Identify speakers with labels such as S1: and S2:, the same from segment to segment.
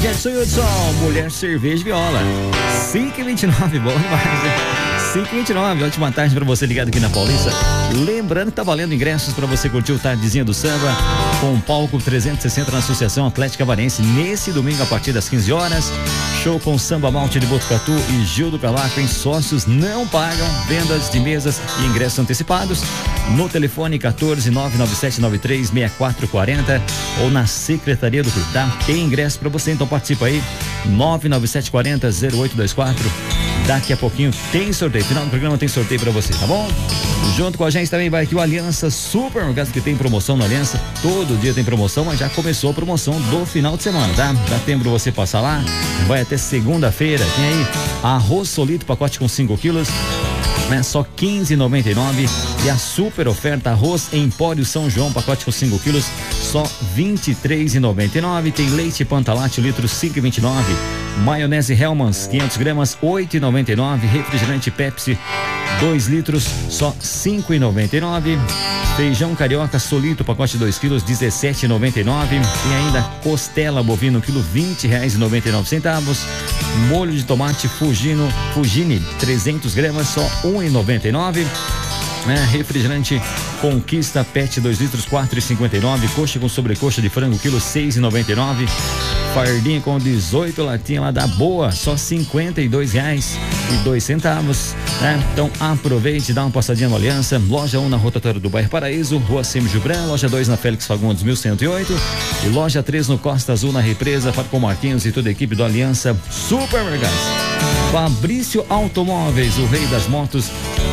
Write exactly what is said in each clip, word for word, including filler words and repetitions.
S1: Gerson Hudson, Mulher, Cerveja e Viola. cinco e vinte e nove, bom demais, né? cinco e vinte e nove, ótima tarde pra você ligado aqui na Paulista. Lembrando que tá valendo ingressos pra você curtir o Tardezinha do Samba com o palco trezentos e sessenta na Associação Atlética Varense nesse domingo a partir das quinze horas. Show com Samba Malte de Botucatu e Gil do Cavaco em sócios não pagam, vendas de mesas e ingressos antecipados no telefone quatorze, nove nove sete nove três, seis quatro quatro zero ou na Secretaria do Clube, tá? Tem ingresso pra você, então participa aí, nove nove sete quatro zero, zero oito dois quatro. Daqui a pouquinho tem sorteio, final do programa tem sorteio pra você, tá bom? Junto com a gente também vai aqui o Aliança Supermercados, que tem promoção no Aliança, todo dia tem promoção, mas já começou a promoção do final de semana, tá? Dá tempo pra você passar lá, vai até segunda-feira. Tem aí arroz solito, pacote com cinco quilos, né? Só quinze reais e noventa e nove centavos. E a super oferta arroz Empório São João, pacote com cinco quilos, só vinte e três reais e noventa e nove centavos. Tem leite Pantalate, litro cinco e vinte e nove. Maionese Hellmann's, quinhentos gramas, oito reais e noventa e nove centavos. Refrigerante Pepsi, dois litros, só cinco reais e noventa e nove centavos. Feijão carioca solito, pacote dois quilos, dezessete reais e noventa e nove centavos. Tem ainda costela bovino, quilo, vinte reais e noventa e nove centavos. Molho de tomate Fugino, Fugini, trezentos gramas, só um real e noventa e nove centavos. É, refrigerante Conquista Pet dois litros, quatro reais e cinquenta e nove centavos. Coxa com sobrecoxa de frango, quilo, seis reais e noventa e nove centavos. Fardinha com dezoito latinhas lá da Boa, só cinquenta e dois reais e dois centavos, né? Então aproveite, dá uma passadinha no Aliança. Loja um na rotatória do bairro Paraíso, Rua Semi Gibran, loja dois na Félix Fagundes mil cento e oito e loja três no Costa Azul na Represa. Fala com Marquinhos e toda a equipe do Aliança Supermercados. Fabrício Automóveis, o rei das motos.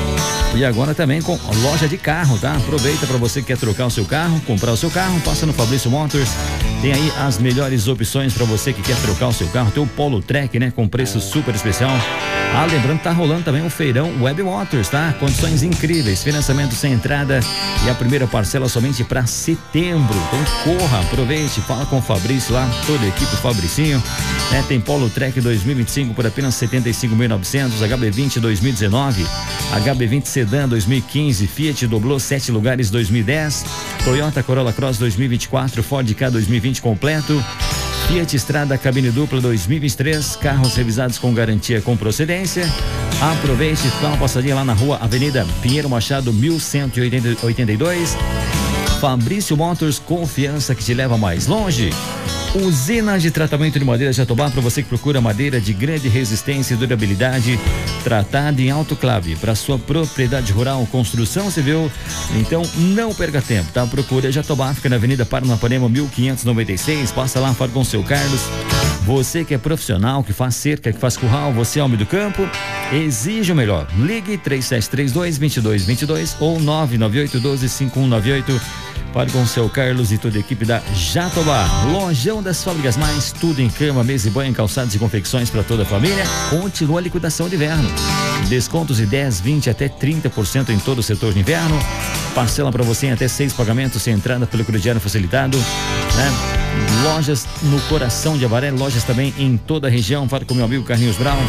S1: E agora também com loja de carro, tá? Aproveita para você que quer trocar o seu carro, comprar o seu carro, passa no Fabrício Motors. Tem aí as melhores opções para você que quer trocar o seu carro. Tem o Polo Trek, né? Com preço super especial. Ah, lembrando que tá rolando também o feirão Web Motors, tá? Condições incríveis, financiamento sem entrada e a primeira parcela somente para setembro. Então corra, aproveite, fala com o Fabrício lá, toda a equipe Fabricinho, né? Tem Polo Trek dois mil e vinte e cinco por apenas setenta e cinco mil e novecentos, H B vinte dois mil e dezenove, H B vinte Sedan dois mil e quinze, Fiat Doblô sete lugares dois mil e dez, Toyota Corolla Cross dois mil e vinte e quatro, Ford Ka dois mil e vinte completo, Fiat Strada cabine dupla dois mil e vinte e três, carros revisados com garantia com procedência. Aproveite, dá uma passadinha lá na rua Avenida Pinheiro Machado mil cento e oitenta e dois. Fabrício Motors, confiança que te leva mais longe. Usina de tratamento de madeira Jatobá, para você que procura madeira de grande resistência e durabilidade, tratada em autoclave para sua propriedade rural, construção civil. Então não perca tempo, tá? Procura Jatobá, fica na Avenida Paranapanema mil quinhentos e noventa e seis. Passa lá, fala com o seu Carlos. Você que é profissional, que faz cerca, que faz curral, você é homem do campo, exige o melhor. Ligue três sete três dois, dois dois dois dois ou nove nove oito um dois, cinco um nove oito. Fale com o seu Carlos e toda a equipe da Jatobá. Lojão das Fábricas Mais, tudo em cama, mesa e banho, calçados e confecções para toda a família. Continua a liquidação de inverno. Descontos de dez, vinte até trinta por cento em todo o setor de inverno. Parcela para você em até seis pagamentos sem entrada pelo crediário facilitado, né? Lojas no coração de Avaré, lojas também em toda a região. Fale com meu amigo Carlinhos Brown.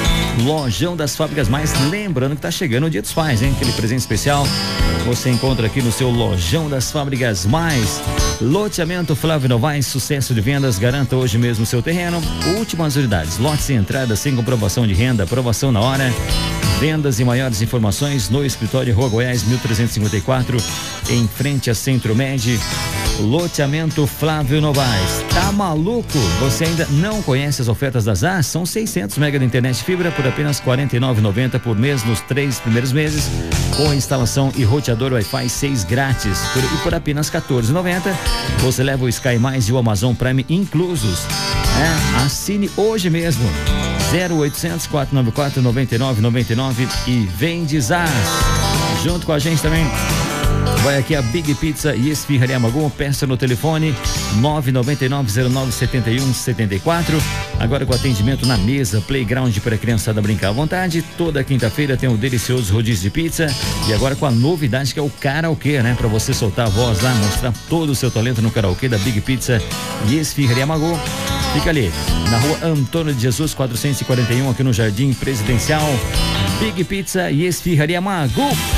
S1: Lojão das Fábricas Mais, lembrando que tá chegando o Dia dos Pais, hein? Aquele presente especial você encontra aqui no seu Lojão das Fábricas Mais. Loteamento Flávio Novaes, sucesso de vendas, garanta hoje mesmo seu terreno. Últimas unidades, lote sem entrada, sem comprovação de renda, aprovação na hora. Vendas e maiores informações no escritório Rua Goiás mil trezentos e cinquenta e quatro, em frente a Centro Med. Loteamento Flávio Novaes. Tá maluco? Você ainda não conhece as ofertas da Zaz? São seiscentos mega de internet fibra por apenas quarenta e nove reais e noventa centavos por mês nos três primeiros meses, com instalação e roteador Wi-Fi seis grátis. Por, e por apenas quatorze reais e noventa centavos você leva o Sky Mais e o Amazon Prime inclusos. É, assine hoje mesmo. zero oitocentos, quatrocentos e noventa e quatro, noventa e nove noventa e nove e vem de Zaz. Junto com a gente também vai aqui a Big Pizza e Esfirraria Magu. Peça no telefone nove nove nove zero nove sete um sete quatro. Agora com atendimento na mesa, playground para a criançada brincar à vontade. Toda quinta-feira tem o delicioso rodízio de pizza. E agora com a novidade que é o karaokê, né? Para você soltar a voz lá, mostrar todo o seu talento no karaokê da Big Pizza e Esfirraria Magu. Fica ali na rua Antônio de Jesus quatrocentos e quarenta e um, aqui no Jardim Presidencial. Big Pizza e Esfirraria Magu.